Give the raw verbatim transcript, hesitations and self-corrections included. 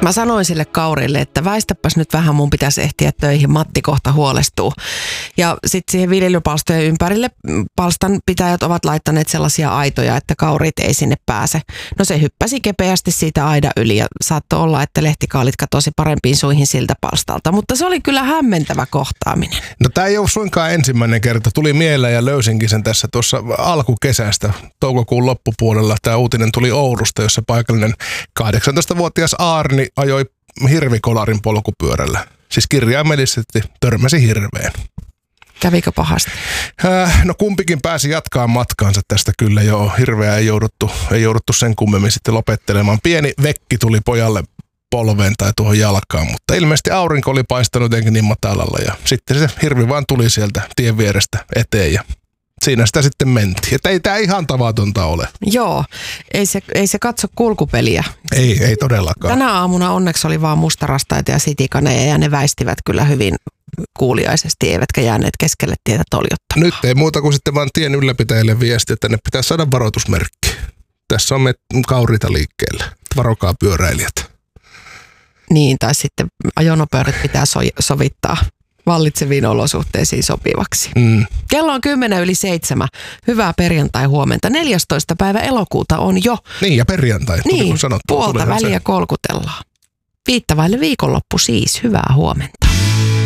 Mä sanoin sille Kaurille, että väistäpäs nyt vähän, mun pitäisi ehtiä töihin, Matti kohta huolestuu. Ja sitten siihen viljelypalstojen ympärille palstan pitäjät ovat laittaneet sellaisia aitoja, että kaurit ei sinne pääse. No se hyppäsi kepeästi siitä aidan yli ja saattoi olla, että lehtikaalit katosi parempiin suihin siltä palstalta. Mutta se oli kyllä hämmentävä kohtaaminen. No tämä ei ole suinkaan ensimmäinen kerta. Tuli mieleen ja löysinkin sen tässä tuossa alkukesästä, toukokuun loppupuolella. Tämä uutinen tuli Oulusta, jossa paikallinen kahdeksantoistavuotias Aarni ajoi hirvikolarin polkupyörällä. Siis kirjaimellisesti törmäsi hirveen. Kävikö pahasti? Äh, no kumpikin pääsi jatkaa matkaansa tästä kyllä jo. Hirveä ei jouduttu, ei jouduttu sen kummemmin sitten lopettelemaan. Pieni vekki tuli pojalle polveen tai tuohon jalkaan, mutta ilmeisesti aurinko oli paistanut jotenkin niin matalalla ja sitten se hirvi vaan tuli sieltä tien vierestä eteen ja siinä sitä sitten mentiin. Että ei tämä ihan tavatonta ole. Joo, ei se, ei se katso kulkupeliä. Ei, ei todellakaan. Tänä aamuna onneksi oli vaan mustarastaita ja sitikaneja ja ne väistivät kyllä hyvin kuuliaisesti, eivätkä jääneet keskelle tietä toljottamaan. Nyt ei muuta kuin sitten vaan tien ylläpitäjille viesti, että ne pitää saada varoitusmerkki. Tässä on me kaurita liikkeellä. Varokaa pyöräilijät. Niin, tai sitten ajonopeudet pitää so- sovittaa vallitseviin olosuhteisiin sopivaksi. Mm. Kello on kymmenen yli seitsemän. Hyvää perjantai huomenta. neljästoista päivä elokuuta on jo. Niin, ja perjantai. Niin, sanottu, puolta väliä kolkutellaan. Viittavaille viikonloppu siis. Hyvää huomenta.